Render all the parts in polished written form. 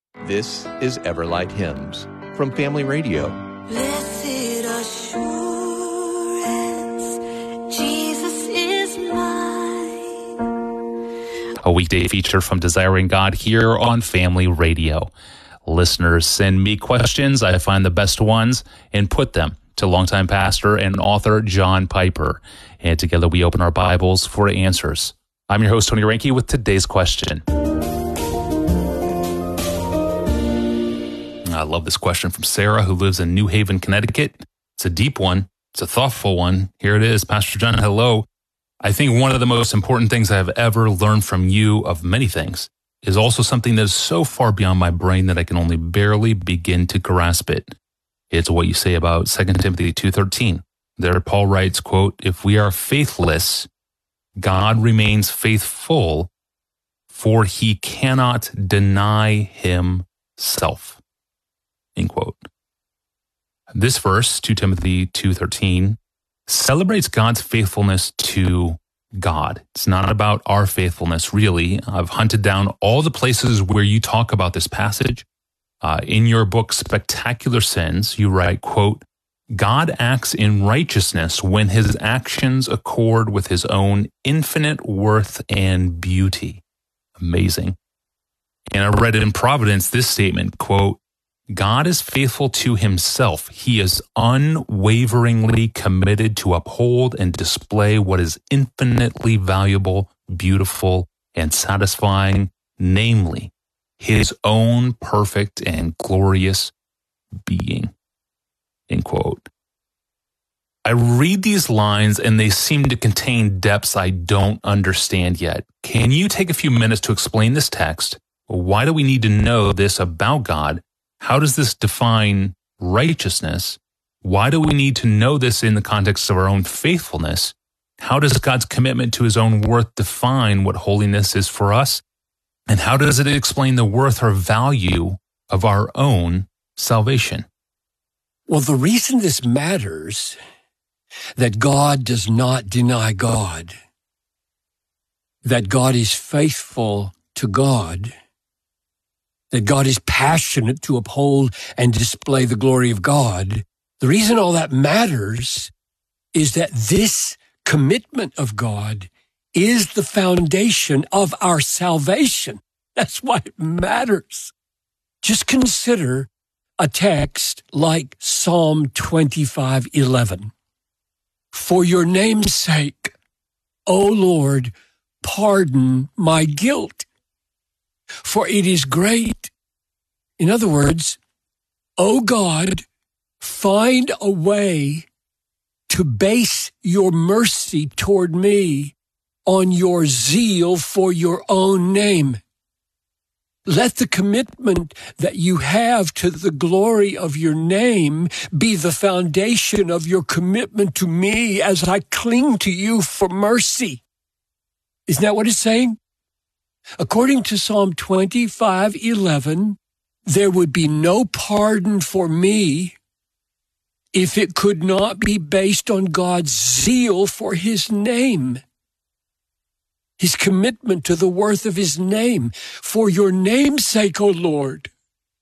This is Everlight Hymns from Family Radio. Blessed assurance, Jesus is mine. A weekday feature from Desiring God here on Family Radio. Listeners send me questions. I find the best ones and put them to longtime pastor and author John Piper. And together we open our Bibles for answers. I'm your host, Tony Reinke, with today's question. I love this question from Sarah, who lives in New Haven, Connecticut. It's a deep one. It's a thoughtful one. Here it is. Pastor John, hello. I think one of the most important things I have ever learned from you, of many things, is also something that is so far beyond my brain that I can only barely begin to grasp it. It's what you say about 2 Timothy 2:13. There Paul writes, quote, "If we are faithless, God remains faithful, for he cannot deny himself." End quote. This verse, 2 Timothy 2:13, celebrates God's faithfulness to God. It's not about our faithfulness, really. I've hunted down all the places where you talk about this passage. In your book, Spectacular Sins, you write, quote, "God acts in righteousness when his actions accord with his own infinite worth and beauty." Amazing. And I read it in Providence, this statement, quote, "God is faithful to himself. He is unwaveringly committed to uphold and display what is infinitely valuable, beautiful, and satisfying, namely, his own perfect and glorious being." End quote. I read these lines and they seem to contain depths I don't understand yet. Can you take a few minutes to explain this text? Why do we need to know this about God? How does this define righteousness? Why do we need to know this in the context of our own faithfulness? How does God's commitment to his own worth define what holiness is for us? And how does it explain the worth or value of our own salvation? Well, the reason this matters, that God does not deny God, that God is faithful to God, that God is passionate to uphold and display the glory of God. The reason all that matters is that this commitment of God is the foundation of our salvation. That's why it matters. Just consider a text like Psalm 25:11. "For your name's sake, O Lord, pardon my guilt, for it is great." In other words, O God, find a way to base your mercy toward me on your zeal for your own name. Let the commitment that you have to the glory of your name be the foundation of your commitment to me as I cling to you for mercy. Isn't that what it's saying? According to Psalm 25:11, there would be no pardon for me if it could not be based on God's zeal for his name, his commitment to the worth of his name. "For your name's sake, O Lord,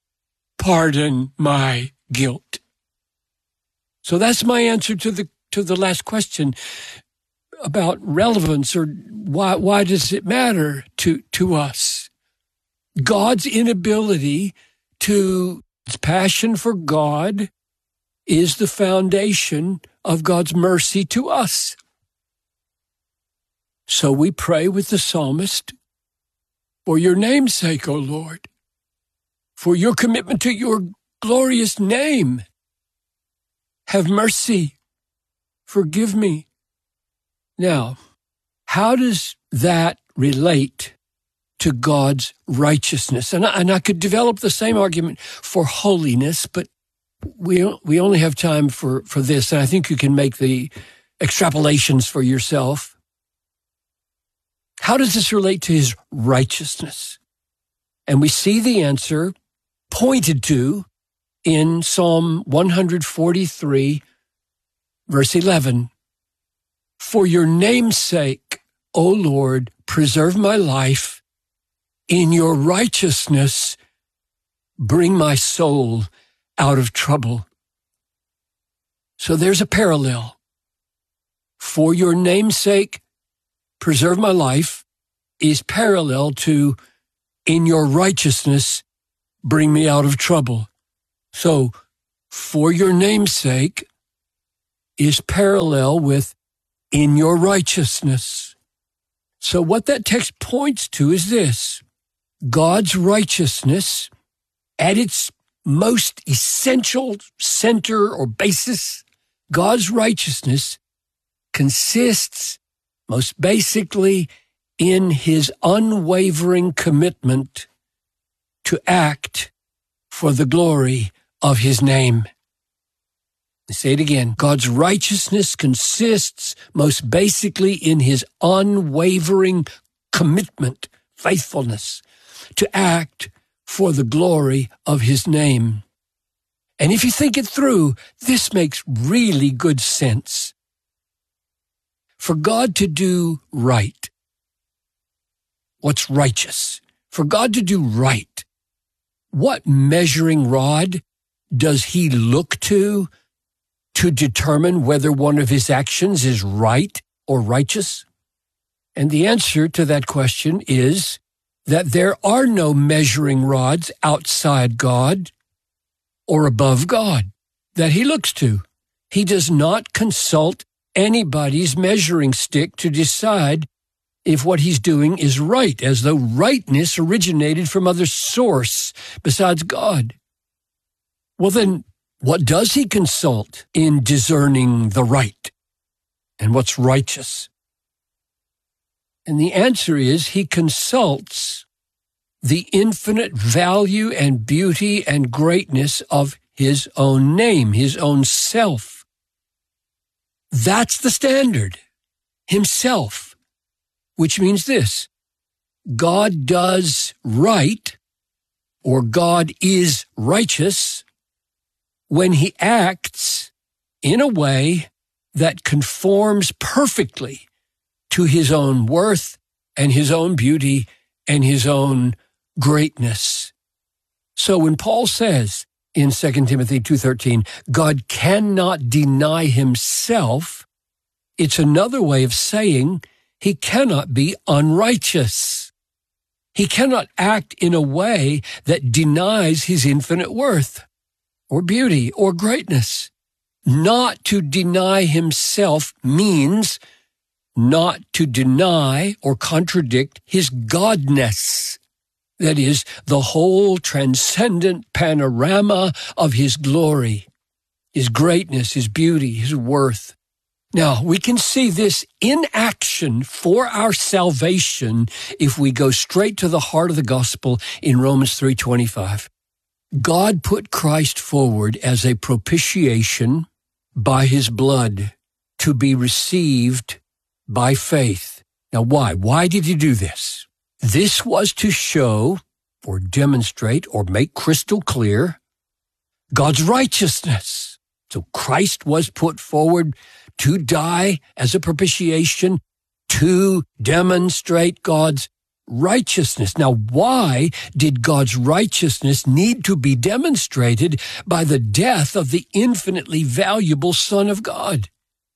pardon my guilt." So that's my answer to the last question about relevance, or why does it matter to us? God's inability to, his passion for God is the foundation of God's mercy to us. So we pray with the psalmist, "For your name's sake, O Lord, for your commitment to your glorious name, have mercy, forgive me." Now, how does that relate to God's righteousness? And I could develop the same argument for holiness, but we only have time for this, and I think you can make the extrapolations for yourself. How does this relate to his righteousness? And we see the answer pointed to in Psalm 143, verse 11. "For your name's sake, O Lord, preserve my life. In your righteousness, bring my soul out of trouble. So there's a parallel. For your name's sake, preserve my life is parallel to in your righteousness, bring me out of trouble. So for your name's sake is parallel with in your righteousness. So what that text points to is this: God's righteousness at its most essential center or basis, God's righteousness consists most basically in his unwavering commitment to act for the glory of his name. I say it again. God's righteousness consists most basically in his unwavering commitment, faithfulness, to act for the glory of his name. And if you think it through, this makes really good sense. For God to do right, what's righteous? For God to do right, what measuring rod does he look to determine whether one of his actions is right or righteous? And the answer to that question is that there are no measuring rods outside God or above God that he looks to. He does not consult anybody's measuring stick to decide if what he's doing is right, as though rightness originated from other source besides God. Well, then, what does he consult in discerning the right and what's righteous? And the answer is he consults the infinite value and beauty and greatness of his own name, his own self. That's the standard, himself, which means this: God does right, or God is righteous, when he acts in a way that conforms perfectly to his own worth and his own beauty and his own greatness. So when Paul says in 2 Timothy 2:13, God cannot deny himself, it's another way of saying he cannot be unrighteous. He cannot act in a way that denies his infinite worth or beauty or greatness. Not to deny himself means not to deny or contradict his godness. That is, the whole transcendent panorama of his glory, his greatness, his beauty, his worth. Now, we can see this in action for our salvation if we go straight to the heart of the gospel in Romans 3:25. God put Christ forward as a propitiation by his blood to be received by faith. Now, why? Why did he do this? This was to show or demonstrate or make crystal clear God's righteousness. So Christ was put forward to die as a propitiation to demonstrate God's righteousness. Now, why did God's righteousness need to be demonstrated by the death of the infinitely valuable Son of God?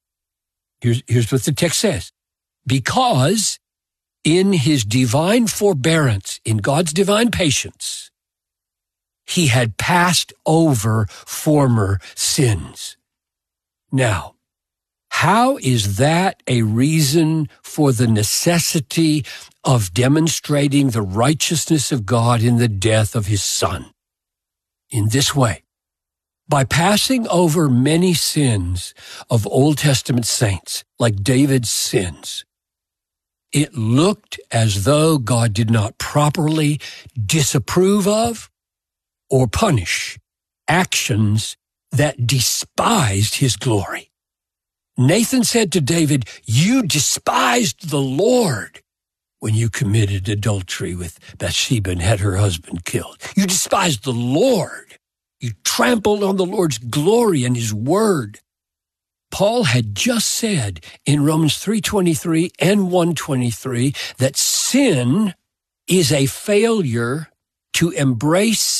Here's what the text says. Because in his divine forbearance, in God's divine patience, he had passed over former sins. Now, how is that a reason for the necessity of demonstrating the righteousness of God in the death of his Son? In this way, by passing over many sins of Old Testament saints, like David's sins, it looked as though God did not properly disapprove of or punish actions that despised his glory. Nathan said to David, "You despised the Lord when you committed adultery with Bathsheba and had her husband killed. You despised the Lord. You trampled on the Lord's glory and his word." Paul had just said in Romans 3:23 and 1:23 that sin is a failure to embrace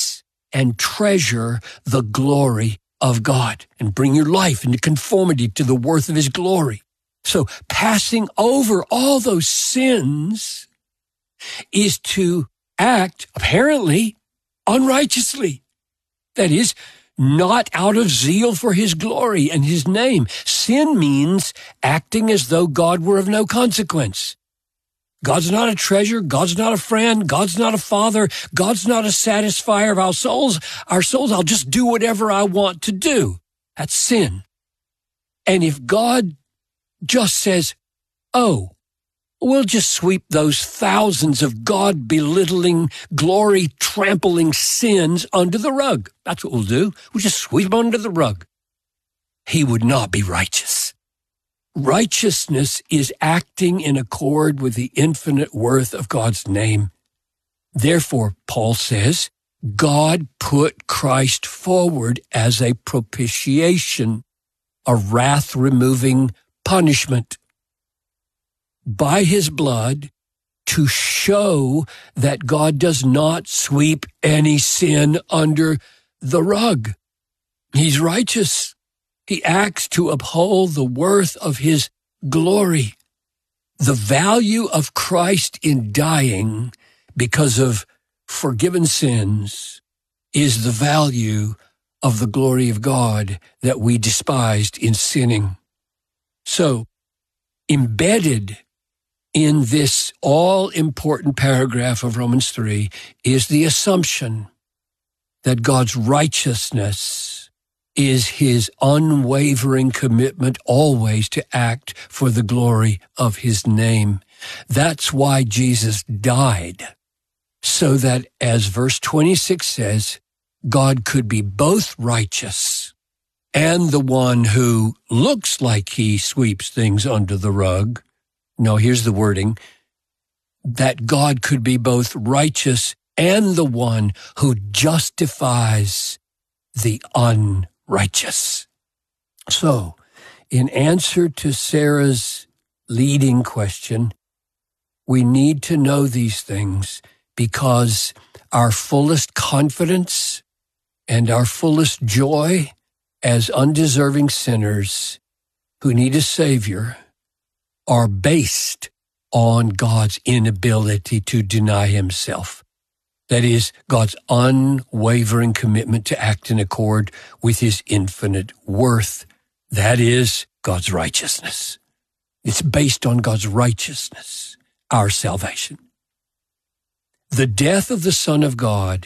and treasure the glory of God and bring your life into conformity to the worth of his glory. So passing over all those sins is to act, apparently, unrighteously. That is, not out of zeal for his glory and his name. Sin means acting as though God were of no consequence. God's not a treasure. God's not a friend. God's not a father. God's not a satisfier of our souls. I'll just do whatever I want to do. That's sin. And if God just says, oh, we'll just sweep those thousands of God-belittling, glory-trampling sins under the rug. That's what we'll do. We'll just sweep them under the rug. He would not be righteous. Righteousness is acting in accord with the infinite worth of God's name. Therefore, Paul says, God put Christ forward as a propitiation, a wrath-removing punishment, by his blood, to show that God does not sweep any sin under the rug. He's righteous. He acts to uphold the worth of his glory. The value of Christ in dying because of forgiven sins is the value of the glory of God that we despised in sinning. So, embedded in this all-important paragraph of Romans 3 is the assumption that God's righteousness is his unwavering commitment always to act for the glory of his name. That's why Jesus died, so that, as verse 26 says, God could be both righteous and the one who looks like he sweeps things under the rug. No, here's the wording, that God could be both righteous and the one who justifies the unrighteous. So, in answer to Sarah's leading question, we need to know these things because our fullest confidence and our fullest joy as undeserving sinners who need a Savior are based on God's inability to deny himself. That is, God's unwavering commitment to act in accord with his infinite worth. That is God's righteousness. It's based on God's righteousness, our salvation. The death of the Son of God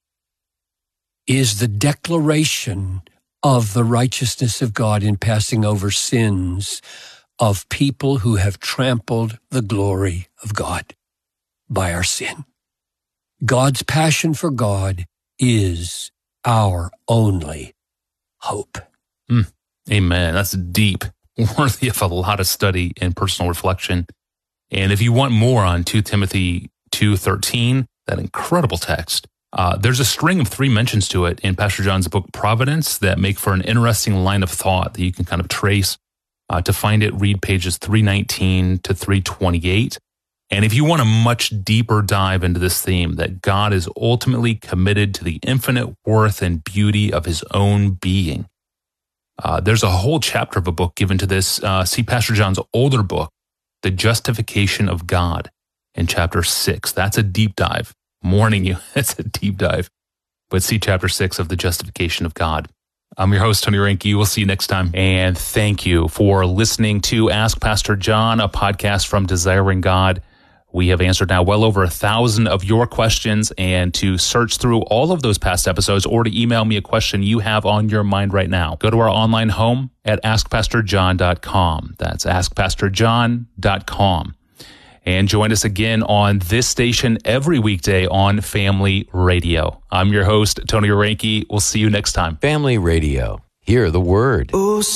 is the declaration of the righteousness of God in passing over sins of people who have trampled the glory of God by our sin. God's passion for God is our only hope. Amen. That's deep, worthy of a lot of study and personal reflection. And if you want more on 2 Timothy 2:13, that incredible text, there's a string of 3 mentions to it in Pastor John's book, Providence, that make for an interesting line of thought that you can kind of trace. To find it, read pages 319 to 328. And if you want a much deeper dive into this theme, that God is ultimately committed to the infinite worth and beauty of his own being, there's a whole chapter of a book given to this. See Pastor John's older book, The Justification of God, in chapter 6. That's a deep dive. I'm warning you, it's a deep dive. But see chapter 6 of The Justification of God. I'm your host, Tony Reinke. We'll see you next time. And thank you for listening to Ask Pastor John, a podcast from Desiring God. We have answered now well over 1,000 of your questions, and to search through all of those past episodes or to email me a question you have on your mind right now, go to our online home at askpastorjohn.com. That's askpastorjohn.com. And join us again on this station every weekday on Family Radio. I'm your host, Tony Reinke. We'll see you next time. Family Radio. Hear the word. Oh,